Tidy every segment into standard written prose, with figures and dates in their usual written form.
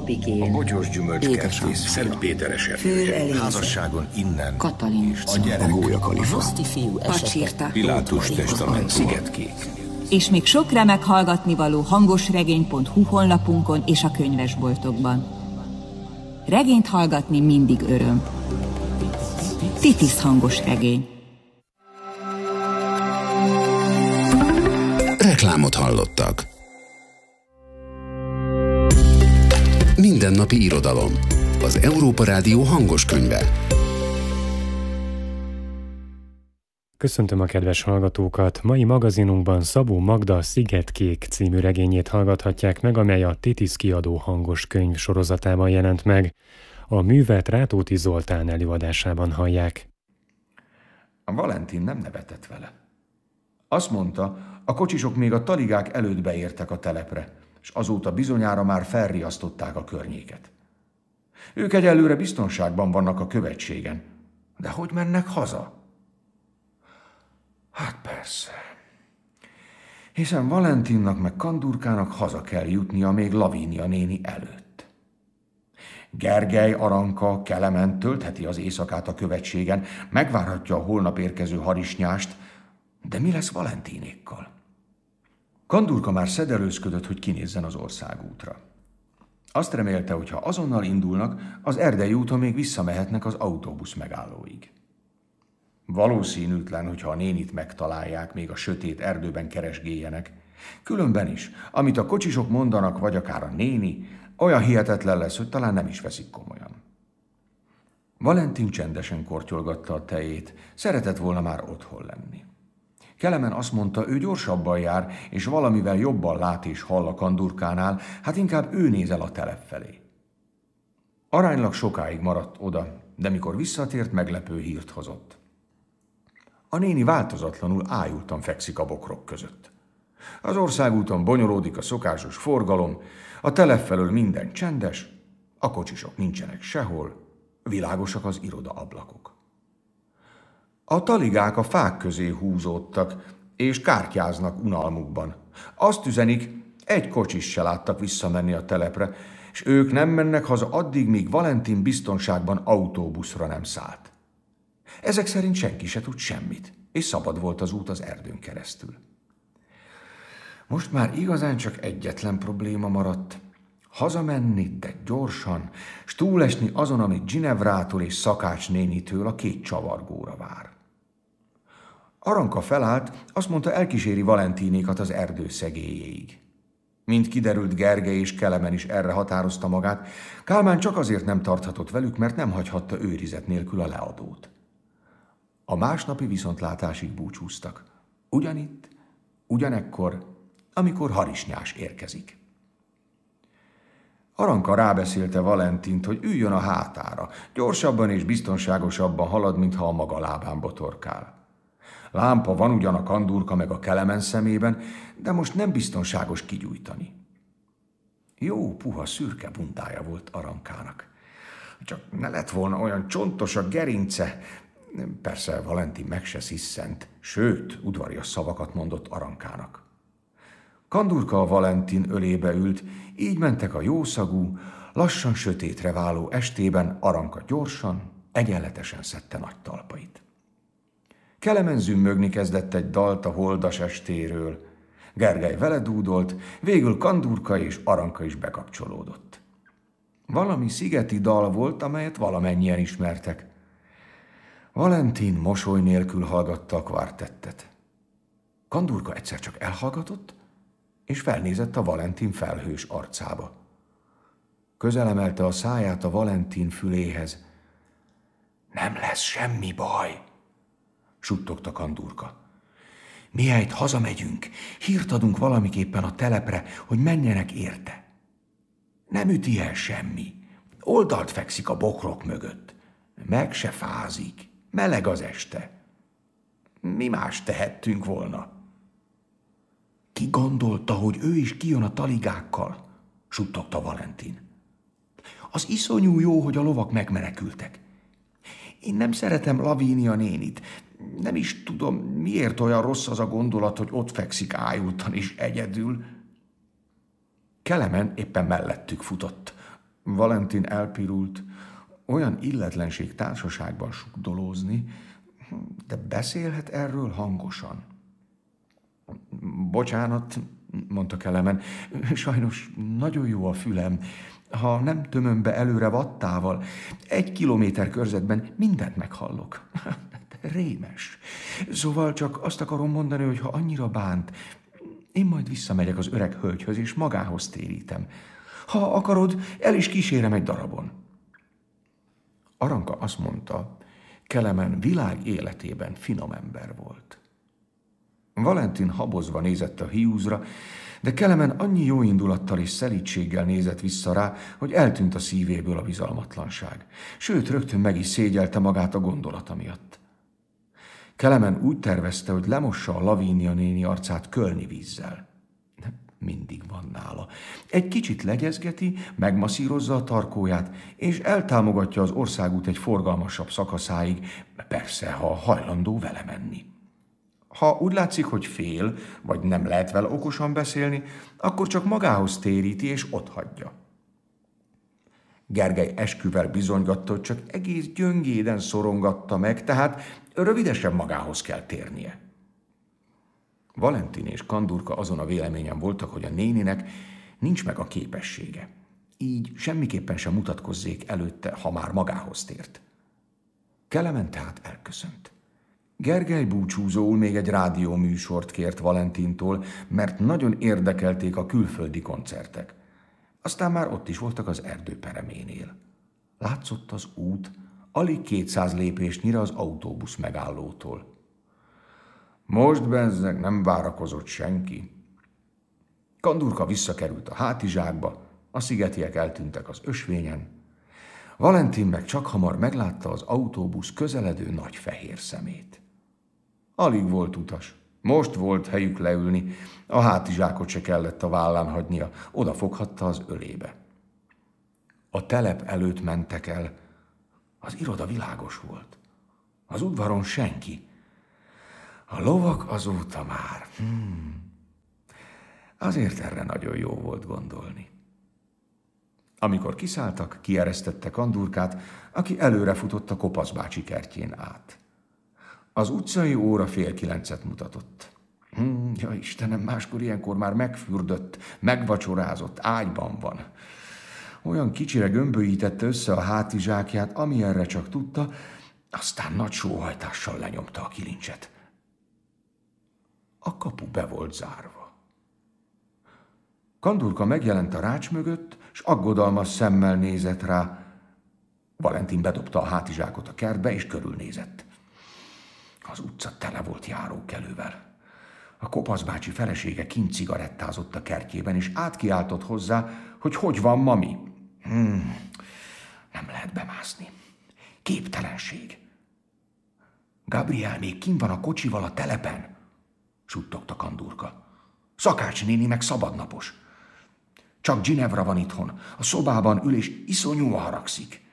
Abigél, a bogyós gyümölcskertész Szent Péteres erdője, házasságon innen, Katalin, a gyerek, a Gólyakalifa, Pacsirta, Pilátus testament, Szigetkék. És még sok remek hallgatnivaló hangosregény.hu honlapunkon és a könyvesboltokban. Regényt hallgatni mindig öröm. Titis hangos regény. Reklámot hallottak. Mindennapi irodalom. Az Európa Rádió hangos könyve. Köszöntöm a kedves hallgatókat! Mai magazinunkban Szabó Magda Szigetkék című regényét hallgathatják meg, amely a Titis kiadó hangos könyv sorozatában jelent meg. A művet Rátóti Zoltán előadásában hallják. A Valentin nem nevetett vele. Azt mondta, a kocsisok még a taligák előtt beértek a telepre, és azóta bizonyára már felriasztották a környéket. Ők egyelőre biztonságban vannak a követségen, de hogy mennek haza? Hát persze. Hiszen Valentinnak meg Kandurkának haza kell jutnia még Lavínia néni előtt. Gergely, Aranka, Kelemen töltheti az éjszakát a követségen, megvárhatja a holnap érkező harisnyást, de mi lesz Valentinékkal? Kandurka már szedelőzködött, hogy kinézzen az országútra. Azt remélte, hogy ha azonnal indulnak, az erdei úton még visszamehetnek az autóbusz megállóig. Valószínűtlen, hogyha a nénit megtalálják, még a sötét erdőben keresgéljenek. Különben is, amit a kocsisok mondanak, vagy akár a néni, olyan hihetetlen lesz, hogy talán nem is veszik komolyan. Valentin csendesen kortyolgatta a tejét, szeretett volna már otthon lenni. Kelemen azt mondta, ő gyorsabban jár, és valamivel jobban lát és hall a Kandurkánál, hát inkább ő nézel a telep felé. Aránylag sokáig maradt oda, de mikor visszatért, meglepő hírt hozott. A néni változatlanul ájultan fekszik a bokrok között. Az országúton bonyolódik a szokásos forgalom, a telep felől minden csendes, a kocsisok nincsenek sehol, világosak az irodaablakok. A taligák a fák közé húzódtak, és kártyáznak unalmukban. Azt üzenik, egy kocsis se láttak visszamenni a telepre, és ők nem mennek haza addig, míg Valentin biztonságban autóbuszra nem szállt. Ezek szerint senki se tud semmit, és szabad volt az út az erdőn keresztül. Most már igazán csak egyetlen probléma maradt. Hazamenni, de gyorsan, s túlesni azon, amit Ginevrától és Szakács nénitől a két csavargóra vár. Aranka felállt, azt mondta, elkíséri Valentinékat az erdő szegélyéig. Mint kiderült, Gergely és Kelemen is erre határozta magát, Kálmán csak azért nem tarthatott velük, mert nem hagyhatta őrizet nélkül a leadót. A másnapi viszontlátásig búcsúztak. Ugyanitt, ugyanekkor, amikor harisnyás érkezik. Aranka rábeszélte Valentint, hogy üljön a hátára, gyorsabban és biztonságosabban halad, mintha a maga lábán botorkál. Lámpa van ugyan a Kandurka meg a Kelemen szemében, de most nem biztonságos kigyújtani. Jó, puha, szürke bundája volt Arankának. Csak ne lett volna olyan csontos a gerince. Persze Valentin meg se sziszent, sőt, udvarias szavakat mondott Arankának. Kandurka a Valentin ölébe ült, így mentek a jószagú, lassan sötétre váló estében. Aranka gyorsan, egyenletesen szedte nagy talpait. Kelemen zümmögni kezdett egy dalt a holdas estéről. Gergely vele dúdolt, végül Kandurka és Aranka is bekapcsolódott. Valami szigeti dal volt, amelyet valamennyien ismertek. Valentin mosoly nélkül hallgatta a kvartettet. Kandurka egyszer csak elhallgatott, és felnézett a Valentin felhős arcába. Közelemelte a száját a Valentin füléhez. Nem lesz semmi baj, suttogta Kandurka. Mihelyt hazamegyünk, hírt adunk valamiképpen a telepre, hogy menjenek érte. Nem üti el semmi. Oldalt fekszik a bokrok mögött. Meg se fázik. Meleg az este. Mi más tehettünk volna? Ki gondolta, hogy ő is kijön a taligákkal? Suttogta Valentin. Az iszonyú jó, hogy a lovak megmenekültek. Én nem szeretem Lavínia nénit. Nem is tudom, miért olyan rossz az a gondolat, hogy ott fekszik ájultan és egyedül. Kelemen éppen mellettük futott. Valentin elpirult, olyan illetlenség társaságban sukdolózni, de beszélhet erről hangosan. Bocsánat, mondta Kelemen, sajnos nagyon jó a fülem. Ha nem tömöm be előre vattával, 1 kilométer körzetben mindent meghallok. Rémes. Szóval csak azt akarom mondani, hogy ha annyira bánt, én majd visszamegyek az öreg hölgyhöz, és magához térítem. Ha akarod, el is kísérem egy darabon. Aranka azt mondta, Kelemen világ életében finom ember volt. Valentin habozva nézett a hiúzra, de Kelemen annyi jóindulattal és szelídséggel nézett vissza rá, hogy eltűnt a szívéből a bizalmatlanság. Sőt, rögtön meg is szégyelte magát a gondolata miatt. Kelemen úgy tervezte, hogy lemossa a Lavínia néni arcát kölni vízzel. Mindig van nála. Egy kicsit legyezgeti, megmasszírozza a tarkóját, és eltámogatja az országút egy forgalmasabb szakaszáig, persze, ha hajlandó vele menni. Ha úgy látszik, hogy fél, vagy nem lehet vele okosan beszélni, akkor csak magához téríti, és otthagyja. Gergely esküvel bizonygatta, hogy csak egész gyöngéden szorongatta meg, tehát rövidesen magához kell térnie. Valentin és Kandurka azon a véleményen voltak, hogy a néninek nincs meg a képessége. Így semmiképpen sem mutatkozzék előtte, ha már magához tért. Kelemen tehát elköszönt. Gergely búcsúzóul még egy rádióműsort kért Valentintól, mert nagyon érdekelték a külföldi koncertek. Aztán már ott is voltak az erdő pereménél. Látszott az út, alig 200 lépésnyire az autóbusz megállótól. Most bezzeg nem várakozott senki. Kandurka visszakerült a hátizsákba, a szigetiek eltűntek az ösvényen. Valentin meg csakhamar meglátta az autóbusz közeledő nagy fehér szemét. Alig volt utas. Most volt helyük leülni, a hátizsákot se kellett a vállán hagynia, odafoghatta az ölébe. A telep előtt mentek el. Az iroda világos volt. Az udvaron senki. A lovak azóta már. Azért erre nagyon jó volt gondolni. Amikor kiszálltak, kieresztette Kandurkát, aki előrefutott a Kopasz bácsi kertjén át. Az utcai óra 8:30 mutatott. Ja Istenem, máskor ilyenkor már megfürdött, megvacsorázott, ágyban van. Olyan kicsire gömbölyítette össze a hátizsákját, amilyenre csak tudta, aztán nagy sóhajtással lenyomta a kilincset. A kapu be volt zárva. Kandurka megjelent a rács mögött, s aggodalmas szemmel nézett rá. Valentin bedobta a hátizsákot a kertbe, és körülnézett. Az utca tele volt járókelővel. A Kopasz bácsi felesége kint cigarettázott a kertjében, és átkiáltott hozzá, hogy van, mami. Nem lehet bemászni. Képtelenség. Gabriel még kint van a kocsival a telepen, suttogta Kandurka. Szakács néni meg szabadnapos. Csak Ginevra van itthon, a szobában ül, és iszonyúan haragszik.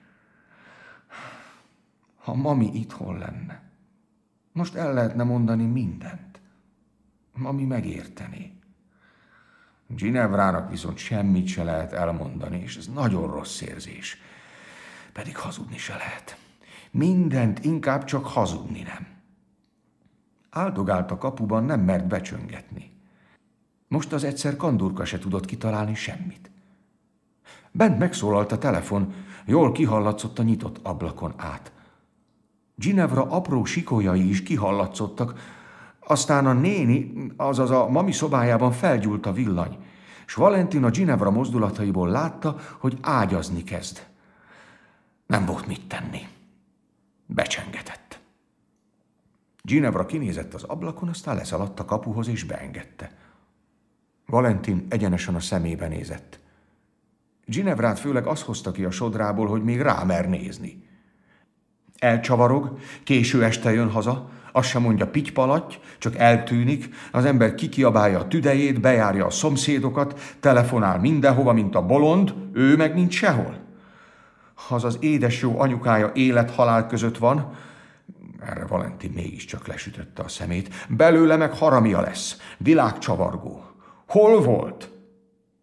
Ha mami itthon lenne, most el lehetne mondani mindent. Mami megértené. Ginevrának viszont semmit se lehet elmondani, és ez nagyon rossz érzés. Pedig hazudni se lehet. Mindent, inkább csak hazudni nem. Áldogált a kapuban, nem mert becsöngetni. Most az egyszer Kandurka se tudott kitalálni semmit. Bent megszólalt a telefon, jól kihallatszott a nyitott ablakon át. Ginevra apró sikolyai is kihallatszottak, aztán a néni, azaz a mami szobájában felgyúlt a villany, s Valentin a Ginevra mozdulataiból látta, hogy ágyazni kezd. Nem volt mit tenni. Becsengetett. Ginevra kinézett az ablakon, aztán leszaladt a kapuhoz és beengedte. Valentin egyenesen a szemébe nézett. Ginevrát főleg az hozta ki a sodrából, hogy még rámer nézni. Elcsavarog, késő este jön haza, azt sem mondja pitypalatty, csak eltűnik, az ember kikiabálja a tüdejét, bejárja a szomszédokat, telefonál mindenhova, mint a bolond, ő meg nincs sehol. Ha az édes jó anyukája élet-halál között van, erre Valentin mégiscsak lesütötte a szemét, belőle meg haramia lesz, világcsavargó. Hol volt?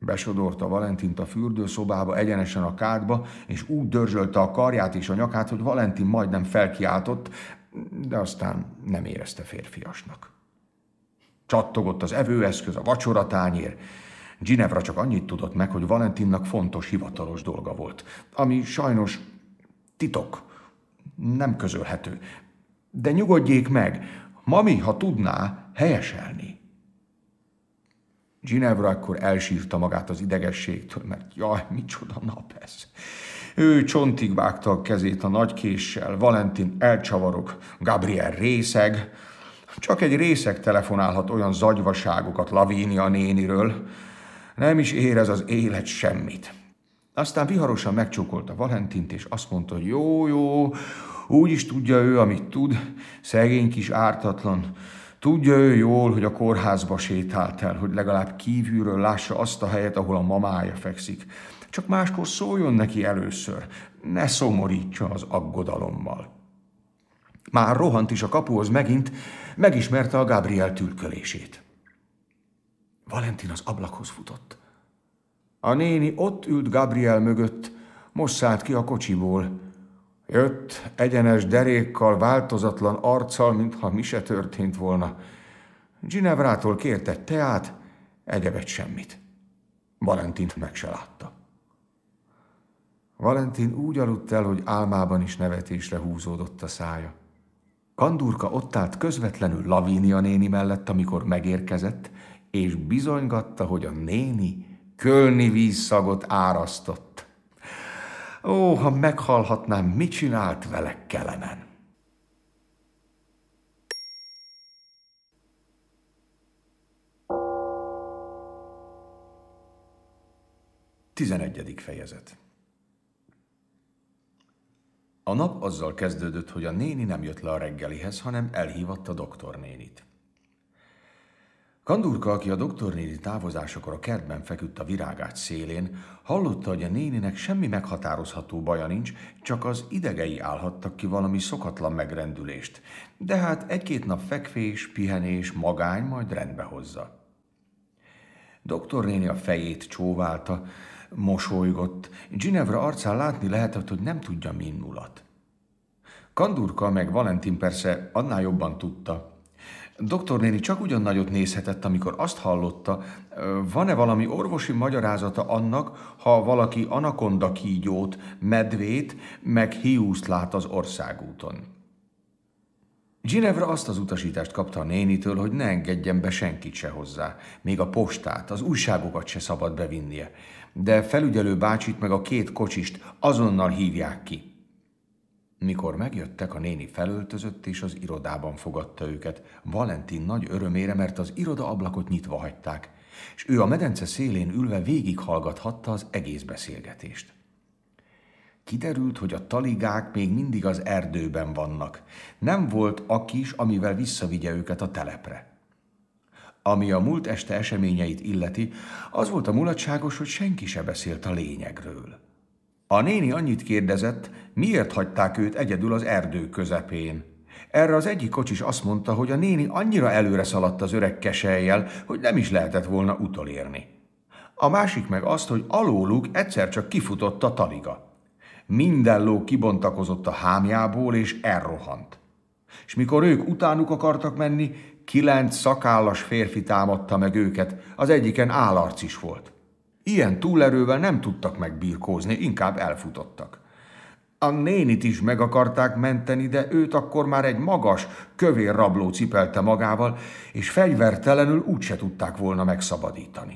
Besodorta Valentint a fürdőszobába, egyenesen a kádba, és úgy dörzsölte a karját és a nyakát, hogy Valentin majdnem felkiáltott, de aztán nem érezte férfiasnak. Csattogott az evőeszköz, a vacsoratányér. Ginevra csak annyit tudott meg, hogy Valentinnak fontos hivatalos dolga volt, ami sajnos titok, nem közölhető. De nyugodjék meg, mami, ha tudná, helyeselni. Ginevra akkor elsírta magát az idegességtől, mert jaj, micsoda nap ez. Ő csontig vágta a kezét a nagykéssel, Valentin elcsavarog, Gabriel részeg. Csak egy részeg telefonálhat olyan zagyvaságokat Lavínia néniről. Nem is érez az élet semmit. Aztán viharosan megcsókolta Valentint, és azt mondta, hogy jó, úgy is tudja ő, amit tud, szegény kis ártatlan. Tudja ő jól, hogy a kórházba sétált el, hogy legalább kívülről lássa azt a helyet, ahol a mamája fekszik. Csak máskor szóljon neki először, ne szomorítsa az aggodalommal. Már rohant is a kapuhoz megint, megismerte a Gabriel tülkölését. Valentin az ablakhoz futott. A néni ott ült Gabriel mögött, most szállt ki a kocsiból. Jött egyenes derékkal, változatlan arccal, mintha mi se történt volna. Ginevrától kérte teát, egyebet semmit. Valentint meg se látta. Valentin úgy aludt el, hogy álmában is nevetésre húzódott a szája. Kandurka ott állt közvetlenül Lavínia néni mellett, amikor megérkezett, és bizonygatta, hogy a néni kölni vízszagot árasztott. Ó, ha meghallhatnám, mit csinált vele Kelemen. Tizenegyedik fejezet. A nap azzal kezdődött, hogy a néni nem jött le a reggelihez, hanem elhívatta doktornénit. Kandurka, aki a doktornéni távozásakor a kertben feküdt a virágágy szélén, hallotta, hogy a néninek semmi meghatározható baja nincs, csak az idegei állhattak ki valami szokatlan megrendülést. De hát egy-két nap fekvés, pihenés, magány majd rendbe hozza. Doktornéni a fejét csóválta, mosolygott. Ginevra arcán látni lehetett, hogy nem tudja, min mulat. Kandurka meg Valentin persze annál jobban tudta. Doktornéni csak ugyan nagyot nézhetett, amikor azt hallotta, van-e valami orvosi magyarázata annak, ha valaki anakonda kígyót, medvét, meg hiúzt lát az országúton. Ginevra azt az utasítást kapta a nénitől, hogy ne engedjen be senkit se hozzá, még a postát, az újságokat se szabad bevinnie, de felügyelő bácsit meg a két kocsist azonnal hívják ki. Mikor megjöttek, a néni felöltözött, és az irodában fogadta őket. Valentin nagy örömére, mert az iroda ablakot nyitva hagyták, és ő a medence szélén ülve végighallgathatta az egész beszélgetést. Kiderült, hogy a taligák még mindig az erdőben vannak. Nem volt akis, amivel visszavigye őket a telepre. Ami a múlt este eseményeit illeti, az volt a mulatságos, hogy senki se beszélt a lényegről. A néni annyit kérdezett, miért hagyták őt egyedül az erdő közepén. Erre az egyik kocsis azt mondta, hogy a néni annyira előre szaladt az öreg keselyjel, hogy nem is lehetett volna utolérni. A másik meg azt, hogy alóluk egyszer csak kifutott a taliga. Minden ló kibontakozott a hámjából, és elrohant. És mikor ők utánuk akartak menni, 9 szakállas férfi támadta meg őket, az egyiken állarc is volt. Ilyen túlerővel nem tudtak megbirkózni, inkább elfutottak. A nénit is meg akarták menteni, de őt akkor már egy magas, kövér rabló cipelte magával, és fegyvertelenül úgyse tudták volna megszabadítani.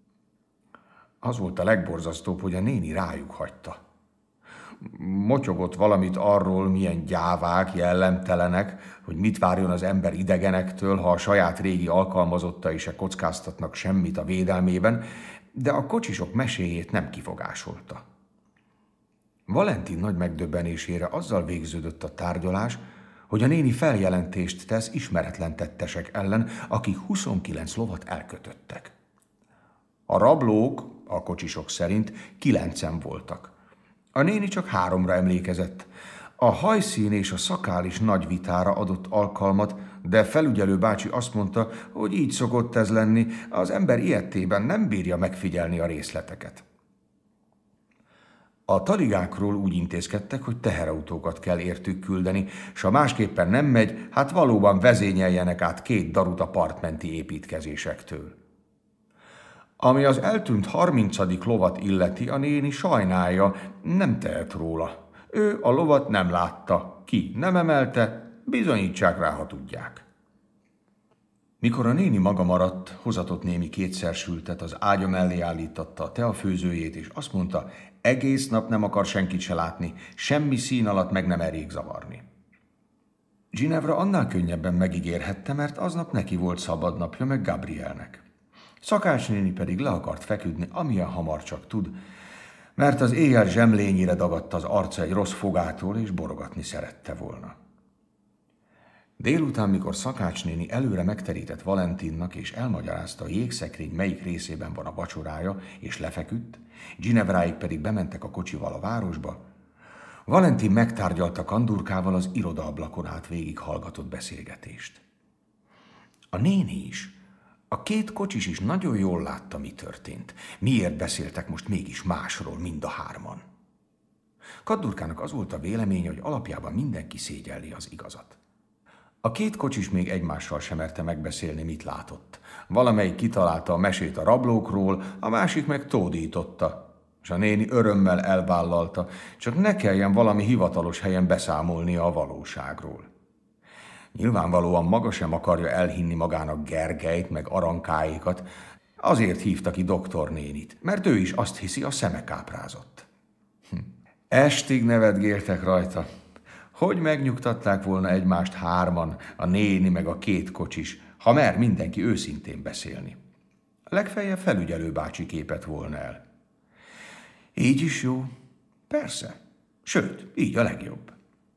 Az volt a legborzasztóbb, hogy a néni rájuk hagyta. Motyogott valamit arról, milyen gyávák, jellemtelenek, hogy mit várjon az ember idegenektől, ha a saját régi alkalmazottai se kockáztatnak semmit a védelmében, de a kocsisok meséjét nem kifogásolta. Valentin nagy megdöbbenésére azzal végződött a tárgyalás, hogy a néni feljelentést tesz ismeretlen tettesek ellen, akik 29 lovat elkötöttek. A rablók, a kocsisok szerint 9-en voltak. A néni csak 3-ra emlékezett. A hajszín és a szakál is nagy vitára adott alkalmat, de felügyelő bácsi azt mondta, hogy így szokott ez lenni, az ember ilyettében nem bírja megfigyelni a részleteket. A taligákról úgy intézkedtek, hogy teherautókat kell értük küldeni, s ha másképpen nem megy, hát valóban vezényeljenek át 2 darut a partmenti építkezésektől. Ami az eltűnt 30. lovat illeti, a néni sajnálja, nem tehet róla. Ő a lovat nem látta, ki nem emelte, bizonyítsák rá, ha tudják. Mikor a néni maga maradt, hozatott némi 2 sültet, az ágya mellé állítatta a teafőzőjét, és azt mondta, egész nap nem akar senkit se látni, semmi szín alatt meg nem elég zavarni. Ginevra annál könnyebben megígérhette, mert aznap neki volt szabadnapja, meg Gabrielnek. Szakács néni pedig le akart feküdni, amilyen hamar csak tud, mert az éjjel zsemlényire dagadta az arca egy rossz fogától, és borogatni szerette volna. Délután, mikor Szakács néni előre megterített Valentinnak, és elmagyarázta a jégszekrény melyik részében van a vacsorája, és lefeküdt, Ginevráig pedig bementek a kocsival a városba, Valentin megtárgyalta Kandurkával az irodaablakon át végighallgatott beszélgetést. A néni is, a 2 kocsis is nagyon jól látta, mi történt. Miért beszéltek most mégis másról mind a 3-an? Kandurkának az volt a véleménye, hogy alapjában mindenki szégyelli az igazat. A 2 kocsis még egymással sem merte megbeszélni, mit látott. Valamelyik kitalálta a mesét a rablókról, a másik meg tódította, és a néni örömmel elvállalta, csak ne kelljen valami hivatalos helyen beszámolnia a valóságról. Nyilvánvalóan maga sem akarja elhinni magának Gergelyt, meg Arankáékat, azért hívta ki doktornénit, mert ő is azt hiszi, a szeme káprázott. Estig nevetgéltek rajta. Hogy megnyugtatták volna egymást 3-an, a néni meg a 2 kocsis, ha mer mindenki őszintén beszélni. Legfeljebb felügyelő bácsi képet volna el. Így is jó? Persze. Sőt, így a legjobb.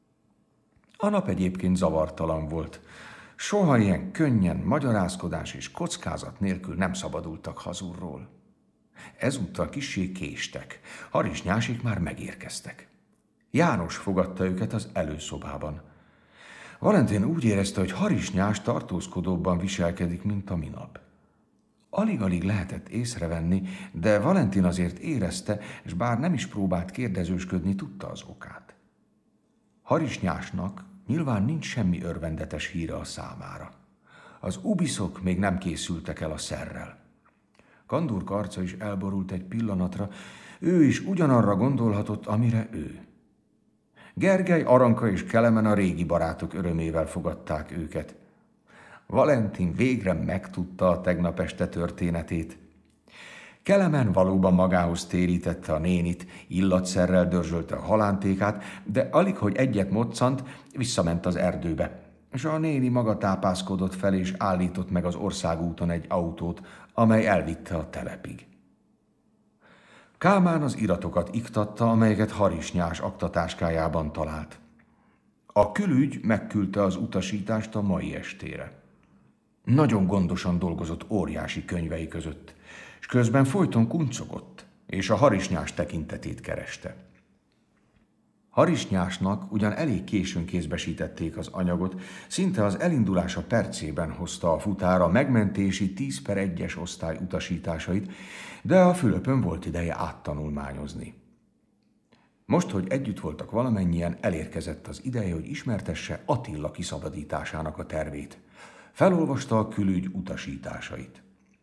A nap egyébként zavartalan volt. Soha ilyen könnyen, magyarázkodás és kockázat nélkül nem szabadultak hazulról. Ezúttal kissé késtek. Harisnyásik már megérkeztek. János fogadta őket az előszobában. Valentin úgy érezte, hogy Harisnyás tartózkodóbban viselkedik, mint a minap. Alig-alig lehetett észrevenni, de Valentin azért érezte, és bár nem is próbált kérdezősködni, tudta az okát. Harisnyásnak nyilván nincs semmi örvendetes híre a számára. Az ubiszok még nem készültek el a szerrel. Kandurka arca is elborult egy pillanatra, ő is ugyanarra gondolhatott, amire ő. Gergely, Aranka és Kelemen a régi barátok örömével fogadták őket. Valentin végre megtudta a tegnap este történetét. Kelemen valóban magához térítette a nénit, illatszerrel dörzsölte a halántékát, de alig, hogy egyet moccant, visszament az erdőbe, és a néni maga tápászkodott fel, és állított meg az országúton egy autót, amely elvitte a telepig. Kálmán az iratokat iktatta, amelyeket Harisnyás aktatáskájában talált. A külügy megküldte az utasítást a mai estére. Nagyon gondosan dolgozott óriási könyvei között, és közben folyton kuncogott, és a Harisnyás tekintetét kereste. Harisnyásnak ugyan elég későn kézbesítették az anyagot, szinte az elindulása percében hozta a futár a megmentési 10/1-es osztály utasításait, de a Fülöpön volt ideje áttanulmányozni. Most, hogy együtt voltak valamennyien, elérkezett az ideje, hogy ismertesse Attila kiszabadításának a tervét. Felolvasta a külügy utasításait.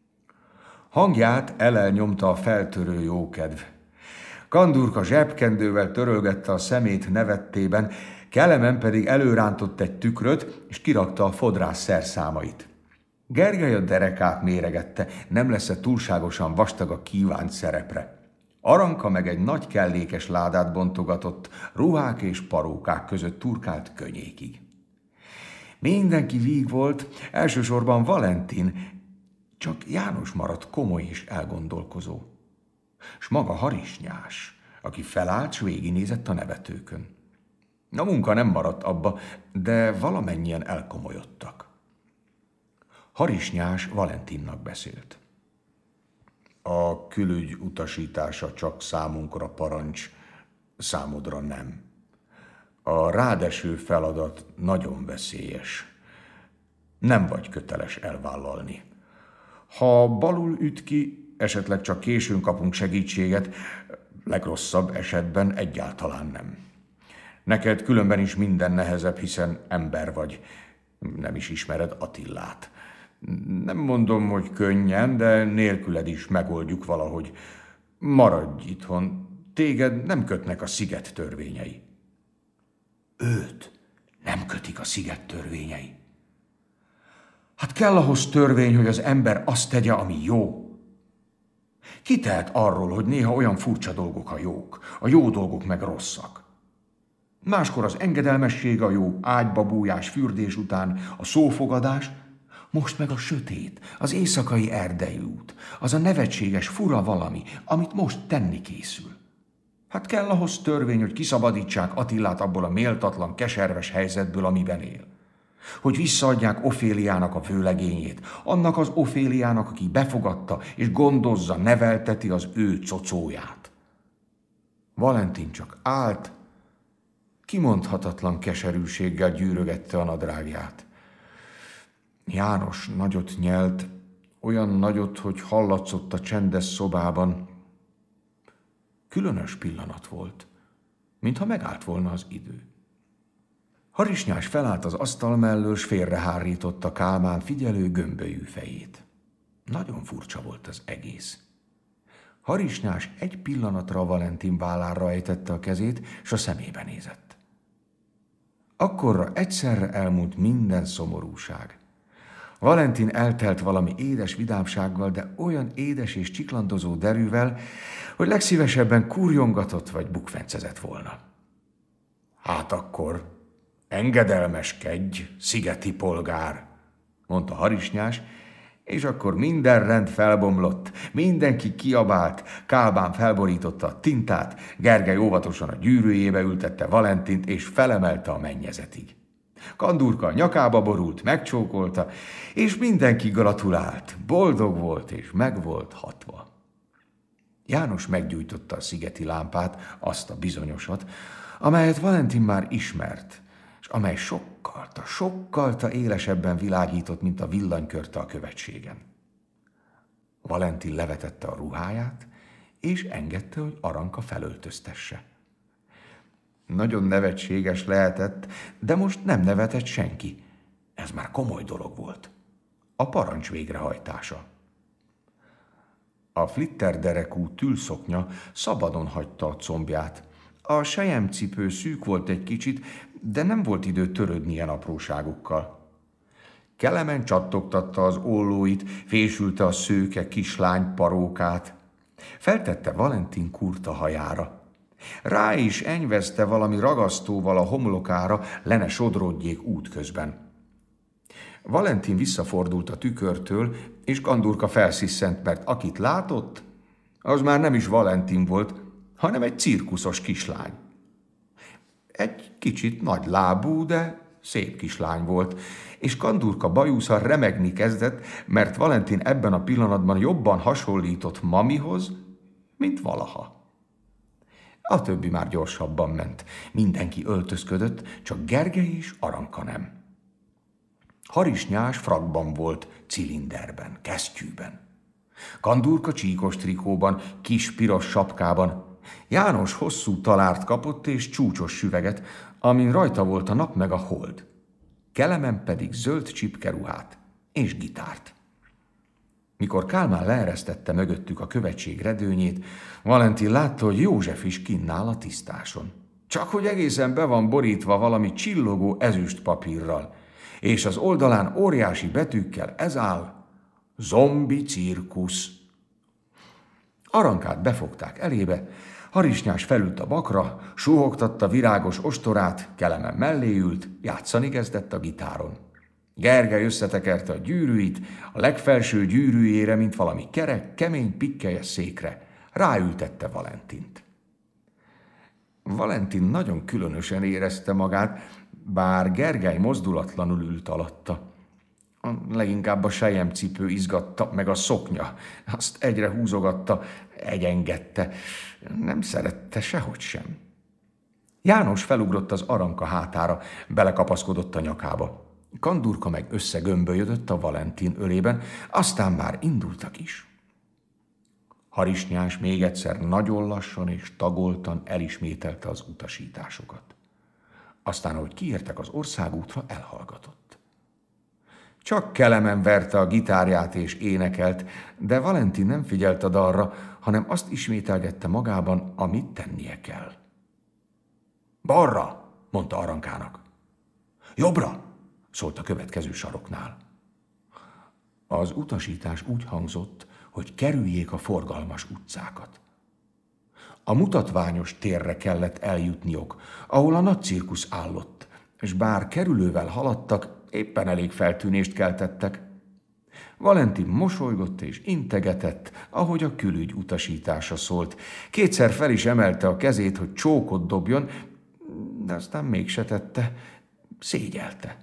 Hangját elnyomta a feltörő jókedv. Kandurka zsebkendővel törölgette a szemét nevettében, Kelemen pedig előrántott egy tükröt, és kirakta a fodrász szerszámait. Gergely a derekát méregette, nem lesz-e túlságosan vastag a kívánt szerepre. Aranka meg egy nagy kellékes ládát bontogatott, ruhák és parókák között turkált könnyékig. Mindenki víg volt, elsősorban Valentin, csak János maradt komoly és elgondolkozó. S maga Harisnyás, aki felállt, s végignézett a nevetőkön. A munka nem maradt abba, de valamennyien elkomolyodtak. Harisnyás Valentinnak beszélt. A külügy utasítása csak számunkra parancs, számodra nem. A rád eső feladat nagyon veszélyes. Nem vagy köteles elvállalni. Ha balul üt ki, esetleg csak későn kapunk segítséget, legrosszabb esetben egyáltalán nem. Neked különben is minden nehezebb, hiszen ember vagy, nem is ismered Attillát. Nem mondom, hogy könnyen, de nélküled is megoldjuk valahogy. Maradj itthon, téged nem kötnek a sziget törvényei. Őt nem kötik a sziget törvényei. Hát kell ahhoz törvény, hogy az ember azt tegye, ami jó. Ki tehet arról, hogy néha olyan furcsa dolgok a jók, a jó dolgok meg rosszak? Máskor az engedelmesség a jó, ágyba bújás, fürdés után, a szófogadás, most meg a sötét, az éjszakai erdei út, az a nevetséges, fura valami, amit most tenni készül. Hát kell ahhoz törvény, hogy kiszabadítsák Attillát abból a méltatlan, keserves helyzetből, amiben él. Hogy visszaadják Oféliának a vőlegényét, annak az Oféliának, aki befogadta és gondozza, nevelteti az ő cocóját. Valentin csak állt, kimondhatatlan keserűséggel gyűrögette a nadrágját. János nagyot nyelt, olyan nagyot, hogy hallatszott a csendes szobában. Különös pillanat volt, mintha megállt volna az idő. Harisnyás felállt az asztal mellől, s félrehárította Kálmán figyelő gömbölyű fejét. Nagyon furcsa volt az egész. Harisnyás egy pillanatra Valentin vállára ejtette a kezét, s a szemébe nézett. Akkorra egyszerre elmúlt minden szomorúság. Valentin eltelt valami édes vidámsággal, de olyan édes és csiklandozó derűvel, hogy legszívesebben kurjongatott vagy bukfencezett volna. Hát akkor engedelmeskedj, szigeti polgár, mondta Harisnyás, és akkor minden rend felbomlott, mindenki kiabált, Kálmán felborította a tintát, Gergely óvatosan a gyűrűjébe ültette Valentint, és felemelte a mennyezetig. Kandúrka a nyakába borult, megcsókolta, és mindenki gratulált, boldog volt, és meg volt hatva. János meggyújtotta a szigeti lámpát, azt a bizonyosat, amelyet Valentin már ismert, és amely sokkalta élesebben világított, mint a villanykörte a követségen. Valentin levetette a ruháját, és engedte, hogy Aranka felöltöztesse. Nagyon nevetséges lehetett, de most nem nevetett senki. Ez már komoly dolog volt. A parancs végrehajtása. A flitterderekú tülszoknya szabadon hagyta a combját. A selyemcipő szűk volt egy kicsit, de nem volt idő törődni ilyen apróságokkal. Kelemen csattogtatta az ollóit, fésülte a szőke kislány parókát. Feltette Valentin kurta hajára. Rá is enyvezte valami ragasztóval a homlokára, le ne sodródjék útközben. Valentin visszafordult a tükörtől, és Kandúrka felsziszent, mert akit látott, az már nem is Valentin volt, hanem egy cirkuszos kislány. Egy kicsit nagy lábú, de szép kislány volt, és Kandúrka bajusza remegni kezdett, mert Valentin ebben a pillanatban jobban hasonlított Mamihoz, mint valaha. A többi már gyorsabban ment. Mindenki öltözködött, csak Gergely és Aranka nem. Harisnyás frakban volt, cilinderben, kesztyűben. Kandúrka csíkos trikóban, kis piros sapkában. János hosszú talárt kapott és csúcsos süveget, amin rajta volt a nap meg a hold. Kelemen pedig zöld csipkeruhát és gitárt. Mikor Kálmán leeresztette mögöttük a követség redőnyét, Valentin látta, hogy József is kinn áll a tisztáson. Csak hogy egészen be van borítva valami csillogó ezüst papírral, és az oldalán óriási betűkkel ez áll: Zombi cirkusz. Arankát befogták elébe, Harisnyás felült a bakra, suhogtatta virágos ostorát, Kelemen mellé ült, játszani kezdett a gitáron. Gergely összetekerte a gyűrűit, a legfelső gyűrűjére, mint valami kerek, kemény, pikkelyes székre. Ráültette Valentint. Valentin nagyon különösen érezte magát, bár Gergely mozdulatlanul ült alatta. Leginkább a selyemcipő izgatta, meg a szoknya. Azt egyre húzogatta, egyengedte. Nem szerette sehogy sem. János felugrott az Aranka hátára, belekapaszkodott a nyakába. Kandurka meg összegömbölyödött a Valentin ölében, aztán már indultak is. Harisnyás még egyszer nagyon lassan és tagoltan elismételte az utasításokat. Aztán, ahogy kiértek az országútra, elhallgatott. Csak Kelemen verte a gitárját és énekelt, de Valentin nem figyelt a dalra, hanem azt ismételgette magában, amit tennie kell. Balra, mondta Arankának. Jobbra, szólt a következő saroknál. Az utasítás úgy hangzott, hogy kerüljék a forgalmas utcákat. A mutatványos térre kellett eljutniok, ahol a nagy cirkusz állott, és bár kerülővel haladtak, éppen elég feltűnést keltettek. Valentin mosolygott és integetett, ahogy a külügy utasítása szólt. Kétszer fel is emelte a kezét, hogy csókot dobjon, de aztán mégse tette, szégyelte.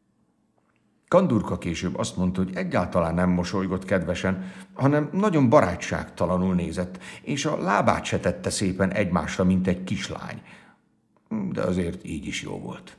Kandurka később azt mondta, hogy egyáltalán nem mosolygott kedvesen, hanem nagyon barátságtalanul nézett, és a lábát se tette szépen egymásra, mint egy kislány. De azért így is jó volt.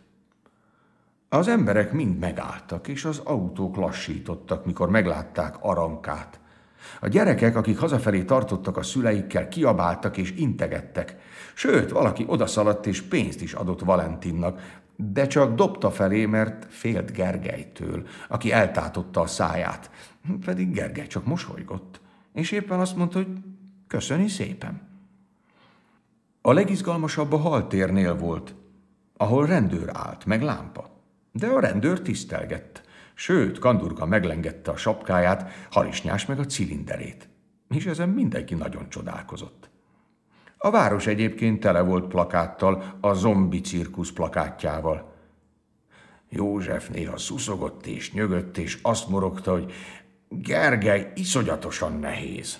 Az emberek mind megálltak, és az autók lassítottak, mikor meglátták Arankát. A gyerekek, akik hazafelé tartottak a szüleikkel, kiabáltak és integettek. Sőt, valaki odaszaladt és pénzt is adott Valentinnak, de csak dobta felé, mert félt Gergelytől, aki eltátotta a száját. Pedig Gergely csak mosolygott, és éppen azt mondta, hogy köszöni szépen. A legizgalmasabb a haltérnél volt, ahol rendőr állt, meg lámpa. De a rendőr tisztelgett, sőt, Kandurka meglengette a sapkáját, Harisnyás meg a cilinderét, és ezen mindenki nagyon csodálkozott. A város egyébként tele volt plakáttal, a zombi cirkusz plakátjával. József néha szuszogott és nyögött, és azt morogta, hogy Gergely iszonyatosan nehéz.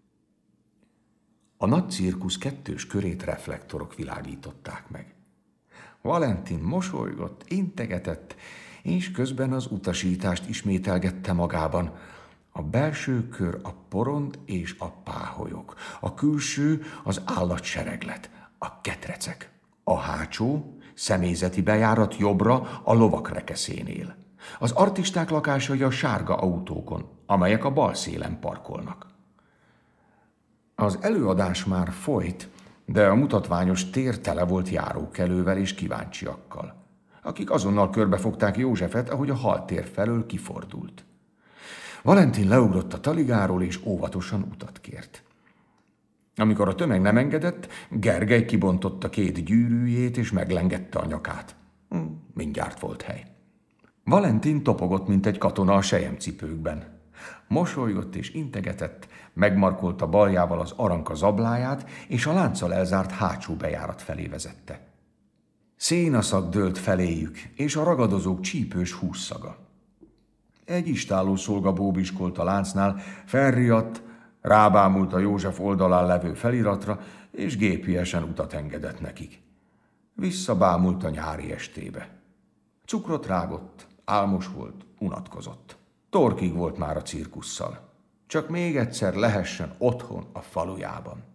A nagy cirkusz kettős körét reflektorok világították meg. Valentin mosolygott, integetett, és közben az utasítást ismételgette magában. A belső kör a porond és a páholyok, a külső az állatsereglet, a ketrecek, a hátsó személyzeti bejárat jobbra a lovak rekeszénél. Az artisták lakásai a sárga autókon, amelyek a bal szélen parkolnak. Az előadás már folyt, de a mutatványos tér tele volt járókelővel és kíváncsiakkal, akik azonnal körbefogták Józsefet, ahogy a haltér felől kifordult. Valentin leugrott a taligáról, és óvatosan utat kért. Amikor a tömeg nem engedett, Gergely kibontotta két gyűrűjét, és meglengette a nyakát. Mindjárt volt hely. Valentin topogott, mint egy katona a selyemcipőkben. Mosolygott és integetett, megmarkolta baljával az Aranka zabláját, és a lánccal elzárt hátsó bejárat felé vezette. Szénaszag dőlt feléjük, és a ragadozók csípős hússzaga. Egy istálló szolga bóbiskolt a láncnál, felriadt, rábámult a József oldalán levő feliratra, és gépiesen utat engedett nekik. Visszabámult a nyári estébe. Cukrot rágott, álmos volt, unatkozott. Torkig volt már a cirkusszal. Csak még egyszer lehessen otthon a falujában.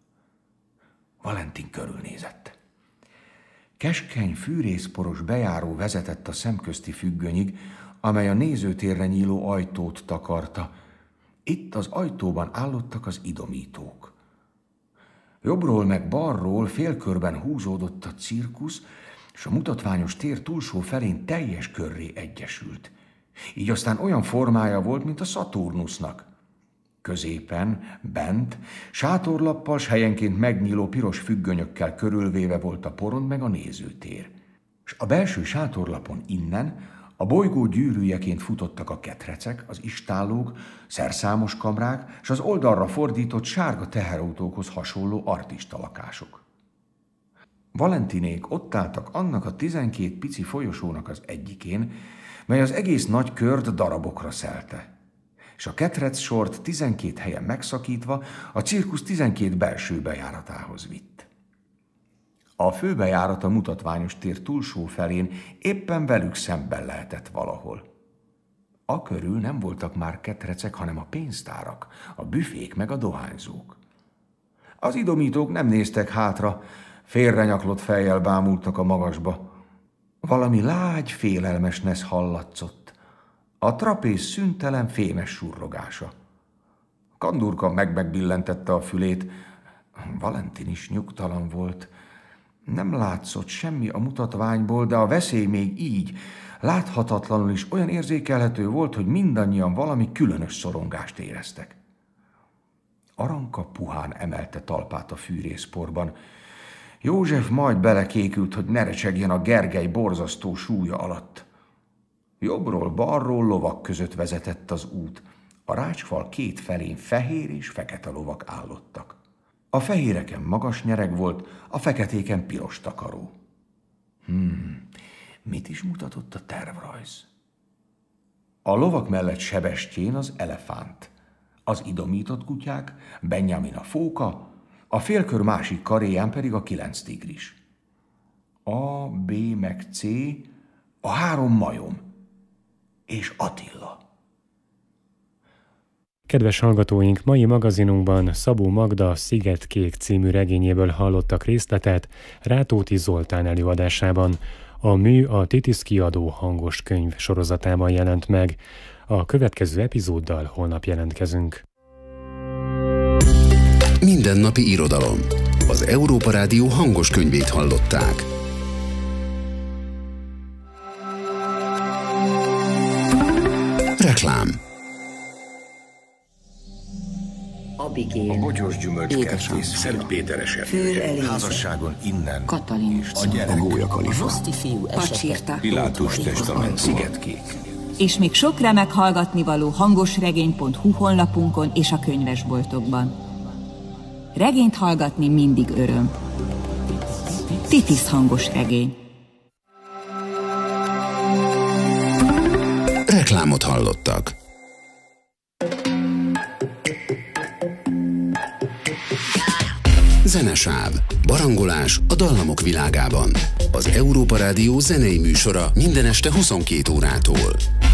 Valentin körülnézett. Keskeny, fűrészporos bejáró vezetett a szemközti függönyig, amely a nézőtérre nyíló ajtót takarta. Itt az ajtóban állottak az idomítók. Jobbról meg balról félkörben húzódott a cirkusz, és a mutatványos tér túlsó felén teljes körré egyesült. Így aztán olyan formája volt, mint a Szaturnusznak. Középen, bent, sátorlappal s helyenként megnyíló piros függönyökkel körülvéve volt a porond meg a nézőtér. És a belső sátorlapon innen a bolygó gyűrűjeként futottak a ketrecek, az istállók, szerszámos kamrák, és az oldalra fordított sárga teherautókhoz hasonló artista lakások. Valentinék ott álltak annak a 12 pici folyosónak az egyikén, mely az egész nagy kört darabokra szelte, és a ketrec sort 12 helyen megszakítva a cirkusz 12 belső bejáratához vitt. A főbejárat a mutatványos tér túlsó felén éppen velük szemben lehetett valahol. Akörül nem voltak már ketrecek, hanem a pénztárak, a büfék meg a dohányzók. Az idomítók nem néztek hátra, félrenyaklott fejjel bámultak a magasba. Valami lágy, félelmes nesz hallatszott. A trapéz szüntelen fémes surrogása. Kandurka megbillentette a fülét. Valentin is nyugtalan volt. Nem látszott semmi a mutatványból, de a veszély még így, láthatatlanul is olyan érzékelhető volt, hogy mindannyian valami különös szorongást éreztek. Aranka puhán emelte talpát a fűrészporban. József majd belekékült, hogy ne recsegjen a Gergely borzasztó súlya alatt. Jobbról, balról lovak között vezetett az út. A rácsfal két felén fehér és fekete lovak állottak. A fehéreken magas nyereg volt, a feketéken piros takaró. Mit is mutatott a tervrajz? A lovak mellett Sebestyén az elefánt, az idomított kutyák, Benjamin a fóka, a félkör másik karéján pedig a 9 tigris. A, B meg C, a 3 majom és Attila. Kedves hallgatóink, mai magazinunkban Szabó Magda Szigetkék című regényéből hallottak részletet Rátóti Zoltán előadásában. A mű a Titisz kiadó hangos könyv sorozatában jelent meg. A következő epizóddal holnap jelentkezünk. Mindennapi irodalom. Az Európa Rádió hangos könyvét hallották. Reklám. Abigél, a Bogyós Gyümölcskertész, Szentpéteres erdő, házasságon innen, Katalin, a gyerek, a Gólyakalifa, Pacsirta, Pilátus testament, Szigetkék. És még sok remek hallgatnivaló hangosregény.hu honlapunkon és a könyvesboltokban. Regényt hallgatni mindig öröm. Titisz hangos regény. Reklámot hallottak. Zenesáv. Barangolás a dallamok világában. Az Európa Rádió zenei műsora minden este 22 órától.